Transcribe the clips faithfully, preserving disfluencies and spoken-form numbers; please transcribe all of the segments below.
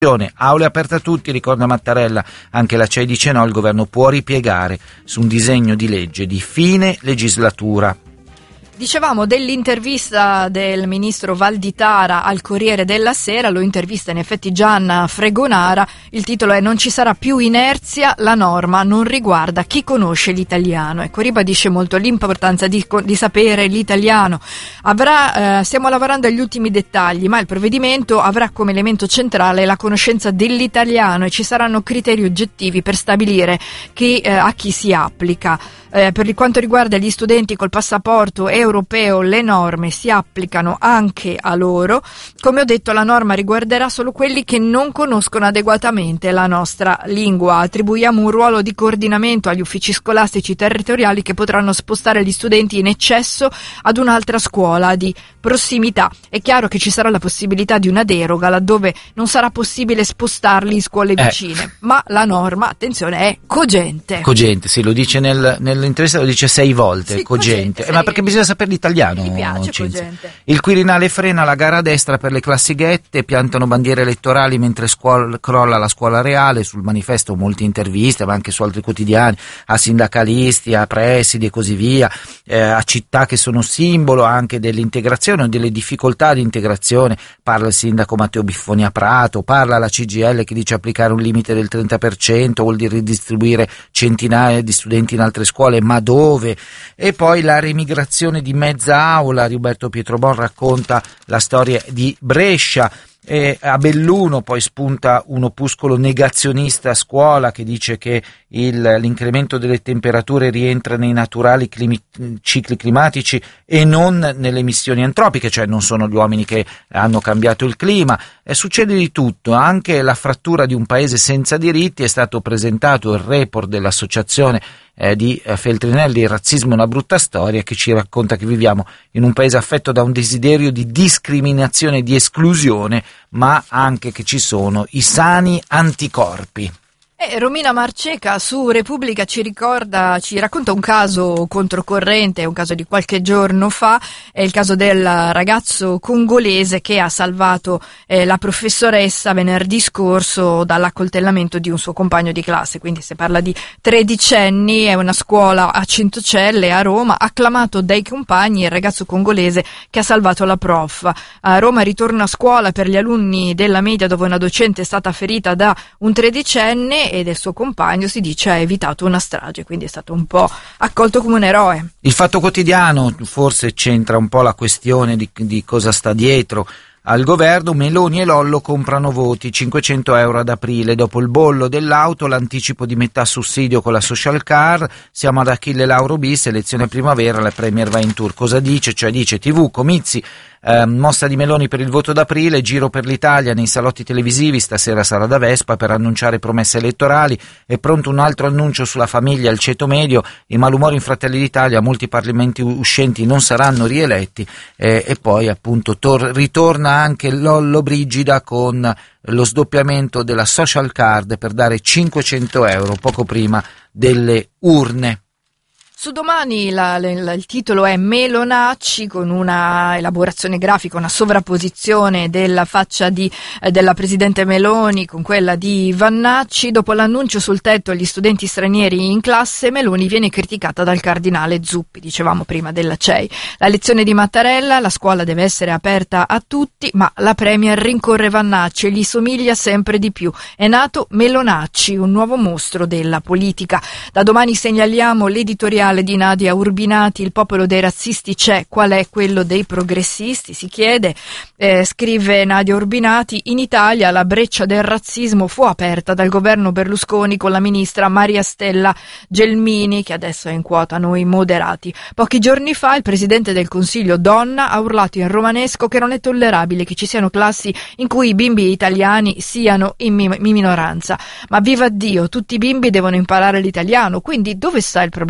Aule aperte a tutti, ricorda Mattarella, anche la C E I dice no, il governo può ripiegare su un disegno di legge di fine legislatura. Dicevamo dell'intervista del ministro Valditara al Corriere della Sera, lo intervista in effetti Gianna Fregonara, il titolo è "Non ci sarà più inerzia, la norma non riguarda chi conosce l'italiano". Ecco, ribadisce molto l'importanza di, di sapere l'italiano. Avrà, eh, stiamo lavorando agli ultimi dettagli, ma il provvedimento avrà come elemento centrale la conoscenza dell'italiano e ci saranno criteri oggettivi per stabilire chi, eh, a chi si applica. Eh, per quanto riguarda gli studenti col passaporto europeo, le norme si applicano anche a loro. Come ho detto, la norma riguarderà solo quelli che non conoscono adeguatamente la nostra lingua. Attribuiamo un ruolo di coordinamento agli uffici scolastici territoriali che potranno spostare gli studenti in eccesso ad un'altra scuola di prossimità. È chiaro che ci sarà la possibilità di una deroga laddove non sarà possibile spostarli in scuole vicine, eh. ma la norma, attenzione, è cogente. Cogente, sì, lo dice nel, nell'intervista, lo dice sei volte, sì, cogente. cogente eh, ma perché bisogna sapere l'italiano. Mi piace cogente. Il Quirinale frena la gara a destra per le classi ghette, piantano bandiere elettorali mentre scuola, crolla la scuola reale. Sul manifesto molte interviste, ma anche su altri quotidiani, a sindacalisti, a presidi e così via, eh, a città che sono simbolo anche dell'integrazione o delle difficoltà di integrazione. Parla il sindaco Matteo Biffoni a Prato, parla la C G I L che dice applicare un limite del trenta per cento vuol dire ridistribuire centinaia di studenti in altre scuole, ma dove? E poi la remigrazione di mezza aula. Roberto Pietrobon racconta la storia di Brescia. E a Belluno poi spunta un opuscolo negazionista a scuola che dice che il, l'incremento delle temperature rientra nei naturali climi, cicli climatici e non nelle emissioni antropiche, cioè non sono gli uomini che hanno cambiato il clima. E succede di tutto, anche la frattura di un paese senza diritti. È stato presentato il report dell'associazione eh, di eh, Feltrinelli, Il razzismo è una brutta storia, che ci racconta che viviamo in un paese affetto da un desiderio di discriminazione e di esclusione, ma anche che ci sono i sani anticorpi. E Romina Marceca su Repubblica ci ricorda, ci racconta un caso controcorrente, un caso di qualche giorno fa, è il caso del ragazzo congolese che ha salvato eh, la professoressa venerdì scorso dall'accoltellamento di un suo compagno di classe. Quindi si parla di tredicenni, è una scuola a Centocelle a Roma, acclamato dai compagni il ragazzo congolese che ha salvato la prof. A Roma ritorna a scuola per gli alunni della media dove una docente è stata ferita da un tredicenne e del suo compagno, si dice, ha evitato una strage, quindi è stato un po' accolto come un eroe. Il Fatto Quotidiano forse c'entra un po' la questione di, di cosa sta dietro. Al governo Meloni e Lollo comprano voti, cinquecento euro ad aprile, dopo il bollo dell'auto, l'anticipo di metà sussidio con la social car, siamo ad Achille Lauro bis, elezione primavera, la premier va in tour. Cosa dice? Cioè dice tivù, comizi, eh, mossa di Meloni per il voto d'aprile, giro per l'Italia nei salotti televisivi, stasera sarà da Vespa per annunciare promesse elettorali, è pronto un altro annuncio sulla famiglia, il ceto medio, i malumori in Fratelli d'Italia, molti parlamenti uscenti non saranno rieletti, eh, e poi appunto tor- ritorna anche Lollo Brigida con lo sdoppiamento della social card per dare cinquecento euro poco prima delle urne. Su Domani la, la, il titolo è Melonacci, con una elaborazione grafica, una sovrapposizione della faccia di, eh, della Presidente Meloni con quella di Vannacci. Dopo l'annuncio sul tetto agli studenti stranieri in classe, Meloni viene criticata dal cardinale Zuppi, dicevamo prima della C E I. La lezione di Mattarella, la scuola deve essere aperta a tutti, ma la Premier rincorre Vannacci e gli somiglia sempre di più. È nato Melonacci, un nuovo mostro della politica. Da Domani segnaliamo l'editoriale di Nadia Urbinati, il popolo dei razzisti c'è, qual è quello dei progressisti? Si chiede, eh, scrive Nadia Urbinati, in Italia la breccia del razzismo fu aperta dal governo Berlusconi con la ministra Maria Stella Gelmini, che adesso è in quota noi moderati. Pochi giorni fa il presidente del Consiglio donna ha urlato in romanesco che non è tollerabile che ci siano classi in cui i bimbi italiani siano in mi- minoranza. Ma viva Dio, tutti i bimbi devono imparare l'italiano, quindi dove sta il problema? Il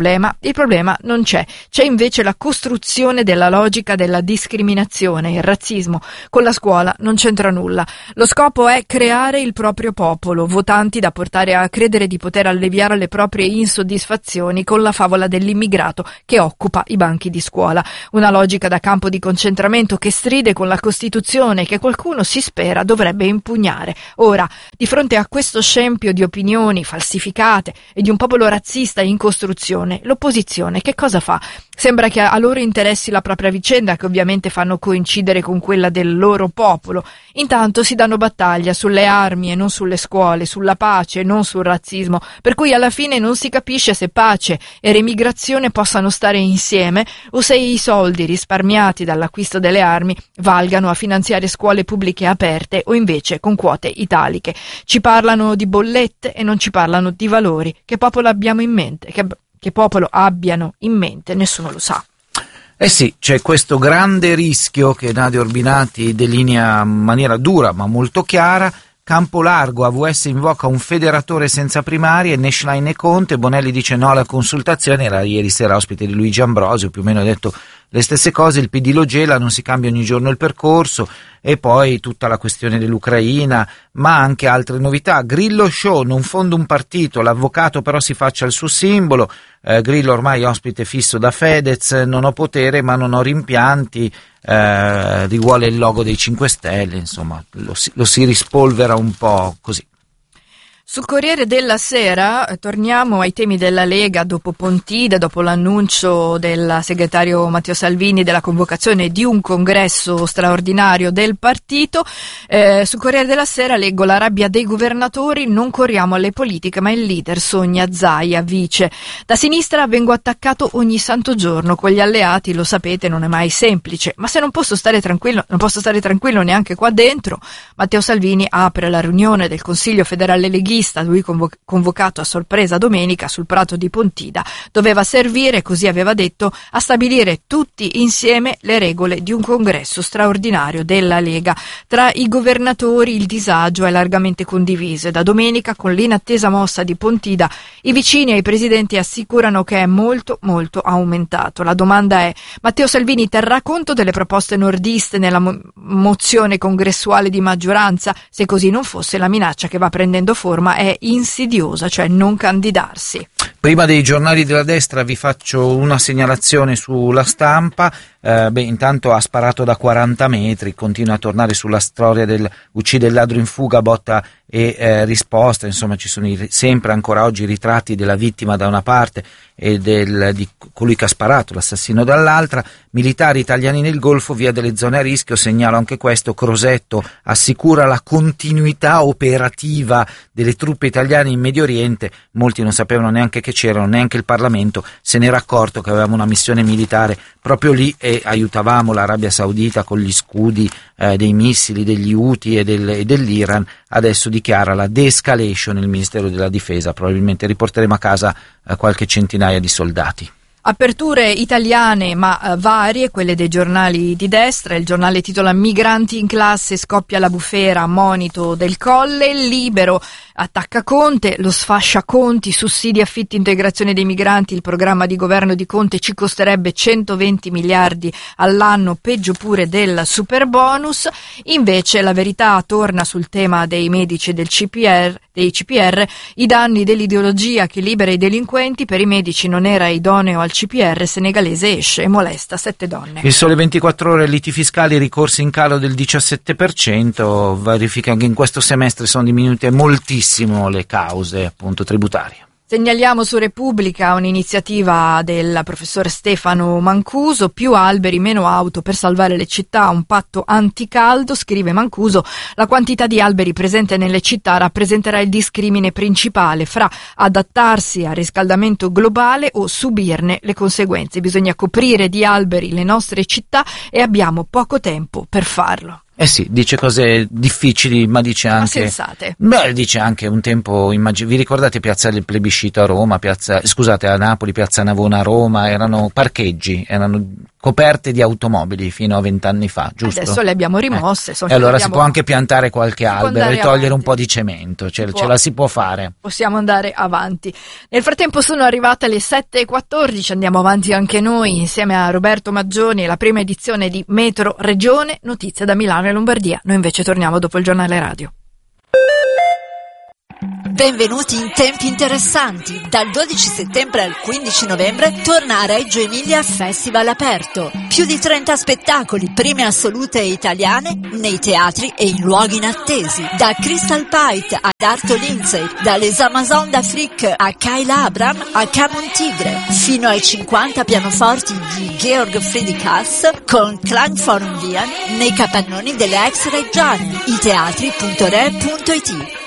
Il problema non c'è, c'è invece la costruzione della logica della discriminazione, il razzismo. Con la scuola non c'entra nulla. Lo scopo è creare il proprio popolo, votanti da portare a credere di poter alleviare le proprie insoddisfazioni con la favola dell'immigrato che occupa i banchi di scuola. Una logica da campo di concentramento che stride con la Costituzione che qualcuno si spera dovrebbe impugnare. Ora, di fronte a questo scempio di opinioni falsificate e di un popolo razzista in costruzione, l'opposizione che cosa fa? Sembra che a loro interessi la propria vicenda, che ovviamente fanno coincidere con quella del loro popolo. Intanto si danno battaglia sulle armi e non sulle scuole, sulla pace e non sul razzismo, per cui alla fine non si capisce se pace e remigrazione possano stare insieme o se i soldi risparmiati dall'acquisto delle armi valgano a finanziare scuole pubbliche aperte o invece con quote italiche. Ci parlano di bollette e non ci parlano di valori. Che popolo abbiamo in mente? Che Che popolo abbiano in mente, nessuno lo sa. Eh sì, c'è questo grande rischio che Nadia Urbinati delinea in maniera dura ma molto chiara. Campo largo, A V S invoca un federatore senza primarie, Neschlein e Conte, Bonelli dice no alla consultazione, era ieri sera ospite di Luigi Ambrosio, più o meno ha detto le stesse cose, il P D lo gela, non si cambia ogni giorno il percorso, e poi tutta la questione dell'Ucraina, ma anche altre novità. Grillo show, non fonda un partito, l'avvocato però si faccia il suo simbolo, eh, Grillo ormai ospite fisso da Fedez, non ho potere ma non ho rimpianti, eh, rivuole il logo dei cinque Stelle, insomma lo si, lo si rispolvera un po' così. Sul Corriere della Sera eh, torniamo ai temi della Lega dopo Pontida, dopo l'annuncio del segretario Matteo Salvini della convocazione di un congresso straordinario del partito. Eh, sul Corriere della Sera leggo la rabbia dei governatori, non corriamo alle politiche ma il leader sogna Zaia vice. Da sinistra vengo attaccato ogni santo giorno, con gli alleati lo sapete non è mai semplice, ma se non posso stare tranquillo, non posso stare tranquillo neanche qua dentro. Matteo Salvini apre la riunione del Consiglio federale leghista, lui convo- convocato a sorpresa domenica sul prato di Pontida, doveva servire, così aveva detto, a stabilire tutti insieme le regole di un congresso straordinario della Lega. Tra i governatori il disagio è largamente condiviso e da domenica, con l'inattesa mossa di Pontida, i vicini e i presidenti assicurano che è molto molto aumentato. La domanda è: Matteo Salvini terrà conto delle proposte nordiste nella mo- mozione congressuale di maggioranza? Se così non fosse, la minaccia che va prendendo forma è insidiosa, cioè non candidarsi. Prima dei giornali della destra vi faccio una segnalazione sulla Stampa. Eh, beh, intanto ha sparato da quaranta metri, continua a tornare sulla storia del uccide il ladro in fuga, botta e eh, risposta, insomma ci sono i, sempre ancora oggi i ritratti della vittima da una parte e del, di colui che ha sparato, l'assassino dall'altra. Militari italiani nel Golfo, via delle zone a rischio, segnalo anche questo, Crosetto assicura la continuità operativa delle truppe italiane in Medio Oriente, molti non sapevano neanche che c'erano, neanche il Parlamento se n'era accorto che avevamo una missione militare proprio lì e aiutavamo l'Arabia Saudita con gli scudi eh, dei missili degli Houthi e, del, e dell'Iran. Adesso dichiara la de-escalation il Ministero della Difesa, probabilmente riporteremo a casa eh, qualche centinaia di soldati. Aperture italiane ma uh, varie, quelle dei giornali di destra. Il giornale titola Migranti in classe, scoppia la bufera, monito del Colle. Libero attacca Conte, lo sfascia Conti, sussidi, affitti, integrazione dei migranti. Il programma di governo di Conte ci costerebbe centoventi miliardi all'anno, peggio pure del superbonus. Invece la Verità torna sul tema dei medici e del C P R, dei C P R, i danni dell'ideologia che libera i delinquenti. Per i medici non era idoneo al C P R, senegalese esce e molesta sette donne. Il Sole ventiquattro Ore, liti fiscali, ricorsi in calo del diciassette per cento, verifica che in questo semestre sono diminuite moltissimo le cause appunto tributarie. Segnaliamo su Repubblica un'iniziativa del professor Stefano Mancuso, più alberi, meno auto per salvare le città, un patto anticaldo. Scrive Mancuso, la quantità di alberi presente nelle città rappresenterà il discrimine principale fra adattarsi al riscaldamento globale o subirne le conseguenze. Bisogna coprire di alberi le nostre città e abbiamo poco tempo per farlo. Eh sì, dice cose difficili, ma dice anche... Ma sensate. Beh, dice anche un tempo, immagino, vi ricordate Piazza del Plebiscito a Roma, piazza, scusate, a Napoli, Piazza Navona a Roma, erano parcheggi, erano coperte di automobili fino a vent'anni fa, giusto? Adesso le abbiamo rimosse. Eh. Sono E allora abbiamo... si può anche piantare qualche albero e togliere avanti. un po' di cemento, ce, può... ce la si può fare. Possiamo andare avanti. Nel frattempo sono arrivate le sette e quattordici, andiamo avanti anche noi insieme a Roberto Maggioni, la prima edizione di Metro Regione, notizie da Milano e Lombardia. Noi invece torniamo dopo il giornale radio. Benvenuti in tempi interessanti. Dal dodici settembre al quindici novembre torna a Reggio Emilia Festival aperto. Più di trenta spettacoli, prime assolute italiane, nei teatri e in luoghi inattesi. Da Crystal Pite ad Arto Lindsay, dalle Amazon d'Afrique a Kayla Abram a Camon Tigre, fino ai cinquanta pianoforti di Georg Friedrich Haas con Klangforum Wien nei capannoni delle ex Reggiane. i teatri punto re punto it.